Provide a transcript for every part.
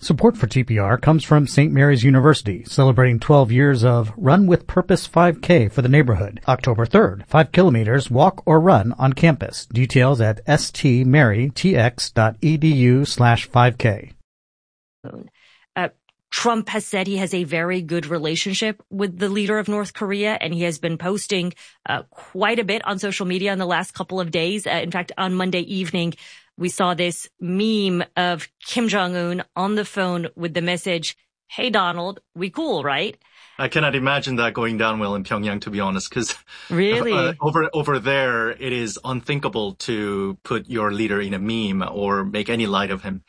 Support for TPR comes from St. Mary's University, celebrating 12 years of Run with Purpose 5K for the neighborhood. October 3rd, 5 kilometers, walk or run on campus. Details at stmarytx.edu/5K. Trump has said he has a very good relationship with the leader of North Korea, and he has been posting quite a bit on social media in the last couple of days. In fact, on Monday evening, we saw this meme of Kim Jong-un on the phone with the message, "Hey, Donald, we cool, right?" I cannot imagine that going down well in Pyongyang, to be honest, because really? Over there, it is unthinkable to put your leader in a meme or make any light of him.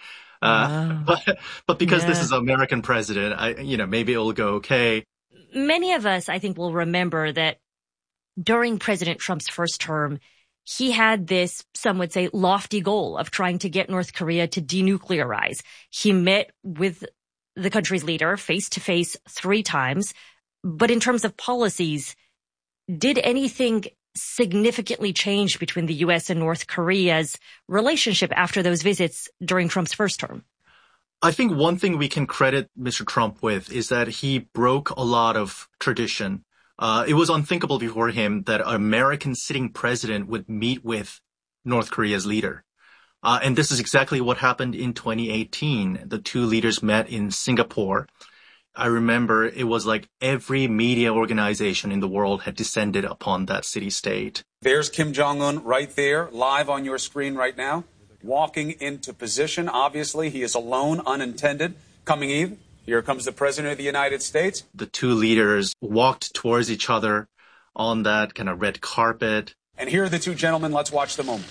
But because this is American president, maybe it will go okay. Many of us, I think, will remember that during President Trump's first term, he had this, some would say, lofty goal of trying to get North Korea to denuclearize. He met with the country's leader face to face 3 times. But in terms of policies, did anything significantly change between the U.S. and North Korea's relationship after those visits during Trump's first term? I think one thing we can credit Mr. Trump with is that he broke a lot of tradition. It was unthinkable before him that an American sitting president would meet with North Korea's leader. And this is exactly what happened in 2018. The two leaders met in Singapore. I remember it was like every media organization in the world had descended upon that city-state. There's Kim Jong-un right there, live on your screen right now, walking into position. Obviously, he is alone, unintended, coming in. Here comes the President of the United States. The two leaders walked towards each other on that kind of red carpet. And here are the two gentlemen. Let's watch the moment.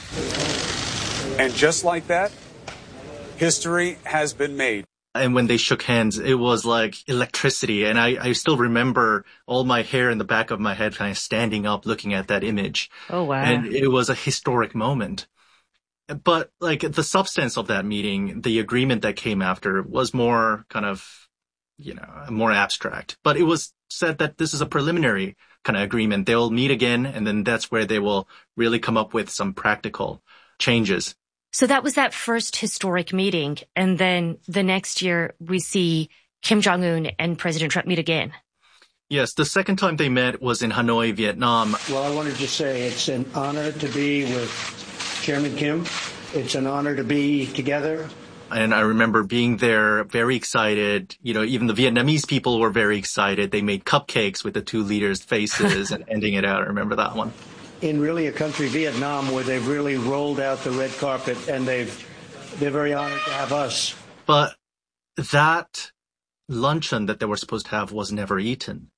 And just like that, history has been made. And when they shook hands, it was like electricity. And I still remember all my hair in the back of my head kind of standing up looking at that image. Oh, wow. And it was a historic moment. But like the substance of that meeting, the agreement that came after was more kind of, more abstract. But it was said that this is a preliminary kind of agreement. They'll meet again, and then that's where they will really come up with some practical changes. So that was that first historic meeting. And then the next year we see Kim Jong-un and President Trump meet again. Yes, the second time they met was in Hanoi, Vietnam. Well, I wanted to say it's an honor to be with Chairman Kim. It's an honor to be together. And I remember being there very excited. Even the Vietnamese people were very excited. They made cupcakes with the two leaders' faces and ending it out. I remember that one. In really a country, Vietnam, where they've really rolled out the red carpet, and they're very honored to have us. But that luncheon that they were supposed to have was never eaten.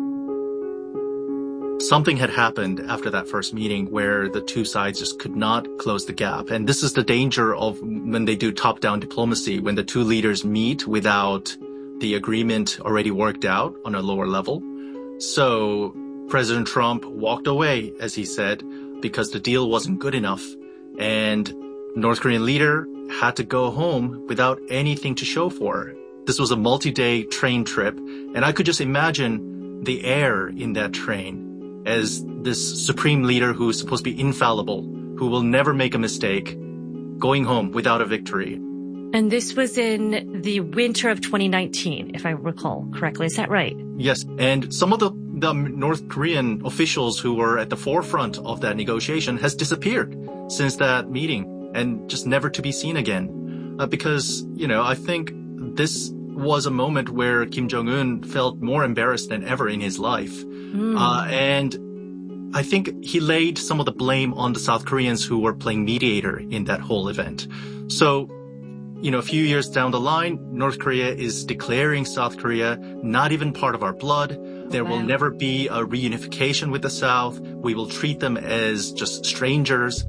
Something had happened after that first meeting where the two sides just could not close the gap. And this is the danger of when they do top-down diplomacy, when the two leaders meet without the agreement already worked out on a lower level. So President Trump walked away, as he said, because the deal wasn't good enough. And North Korean leader had to go home without anything to show for. This was a multi-day train trip. And I could just imagine the air in that train as this supreme leader who is supposed to be infallible, who will never make a mistake, going home without a victory. And this was in the winter of 2019, if I recall correctly. Is that right? Yes. And some of the North Korean officials who were at the forefront of that negotiation has disappeared since that meeting and just never to be seen again. Because, I think this was a moment where Kim Jong-un felt more embarrassed than ever in his life. And I think he laid some of the blame on the South Koreans who were playing mediator in that whole event. So, a few years down the line, North Korea is declaring South Korea not even part of our blood. There will never be a reunification with the South. We will treat them as just strangers.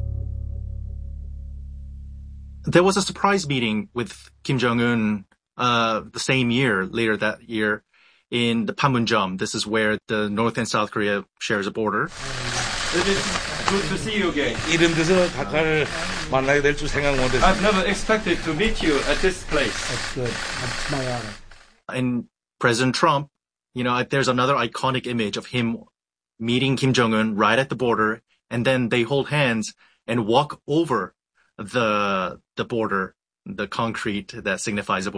There was a surprise meeting with Kim Jong-un the same year, later that year, in the Panmunjom. This is where the North and South Korea shares a border. It is good to see you again. 이름 돼서 각하를 만나게 될 줄 생각 못했어요. I've never expected to meet you at this place. That's good. That's my honor. And President Trump, there's another iconic image of him meeting Kim Jong-un right at the border, and then they hold hands and walk over the border, the concrete that signifies a border.